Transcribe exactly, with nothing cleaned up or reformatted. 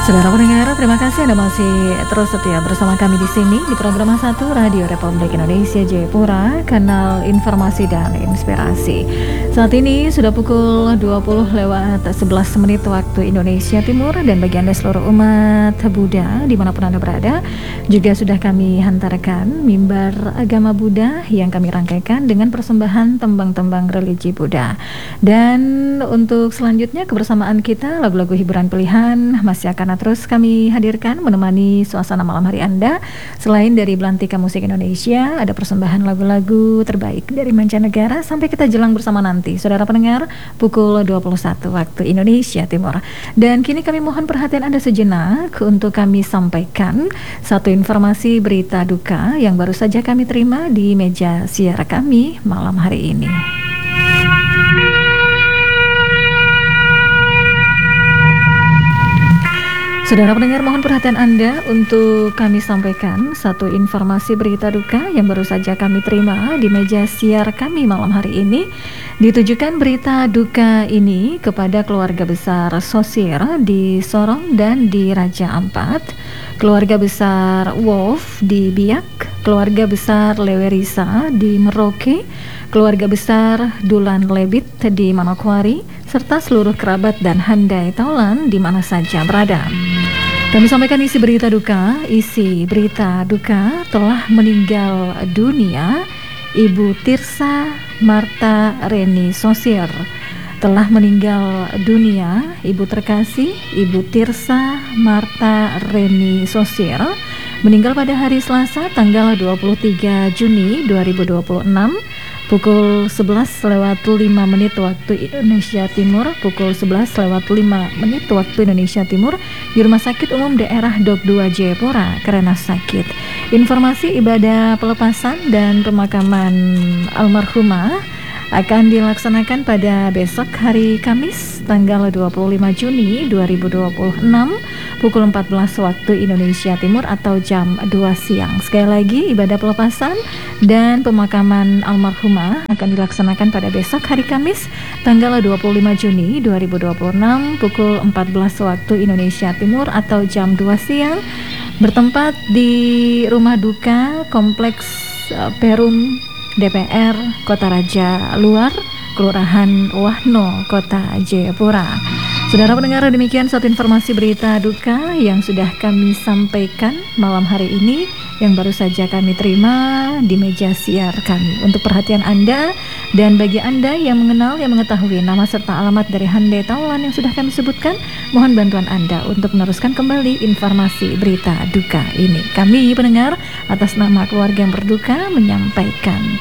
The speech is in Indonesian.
Saudara pendengar, terima kasih Anda masih terus setia bersama kami di sini di program satu Radio Republik Indonesia Jayapura, kanal informasi dan inspirasi. Saat ini sudah pukul dua puluh lewat sebelas menit waktu Indonesia Timur, dan bagi Anda seluruh umat Buddha dimanapun Anda berada, juga sudah kami hantarkan mimbar agama Buddha yang kami rangkaikan dengan persembahan tembang-tembang religi Buddha. Dan untuk selanjutnya kebersamaan kita, lagu-lagu hiburan pilihan masih akan terus kami hadirkan menemani suasana malam hari Anda. Selain dari Belantika Musik Indonesia, ada persembahan lagu-lagu terbaik dari mancanegara sampai kita jelang bersama nanti, saudara pendengar, pukul dua puluh satu waktu Indonesia Timur. Dan kini kami mohon perhatian Anda sejenak untuk kami sampaikan satu informasi berita duka yang baru saja kami terima di meja siar kami malam hari ini. Saudara pendengar, mohon perhatian Anda untuk kami sampaikan satu informasi berita duka yang baru saja kami terima di meja siar kami malam hari ini. Ditujukan berita duka ini kepada keluarga besar Sosir di Sorong dan di Raja Ampat, keluarga besar Wolf di Biak, keluarga besar Lewerisa di Merauke, keluarga besar Dulan Lebit di Manokwari, serta seluruh kerabat dan handai taulan di mana saja berada. Kami sampaikan isi berita duka. Isi berita duka: telah meninggal dunia Ibu Tirsa Marta Reni Sosir. Telah meninggal dunia Ibu terkasih Ibu Tirsa Marta Reni Sosir, meninggal pada hari Selasa tanggal dua puluh tiga Juni dua ribu dua puluh enam pukul sebelas lewat lima menit waktu Indonesia Timur, pukul sebelas lewat lima menit waktu Indonesia Timur, di Rumah Sakit Umum Daerah Dok dua Jayapura karena sakit. Informasi ibadah pelepasan dan pemakaman almarhumah akan dilaksanakan pada besok hari Kamis tanggal dua puluh lima Juni dua ribu dua puluh enam pukul empat belas waktu Indonesia Timur atau jam dua siang. Sekali lagi, ibadah pelepasan dan pemakaman almarhumah akan dilaksanakan pada besok hari Kamis tanggal dua puluh lima Juni dua ribu dua puluh enam pukul empat belas waktu Indonesia Timur atau jam dua siang, bertempat di Rumah Duka Kompleks uh, Perum D P R Kota Raja Luar, Kelurahan Wahno, Kota Jayapura. Saudara pendengar, demikian satu informasi berita duka yang sudah kami sampaikan malam hari ini, yang baru saja kami terima di meja siar kami. Untuk perhatian Anda, dan bagi Anda yang mengenal, yang mengetahui nama serta alamat dari handai taulan yang sudah kami sebutkan, mohon bantuan Anda untuk meneruskan kembali informasi berita duka ini. Kami pendengar atas nama keluarga yang berduka menyampaikan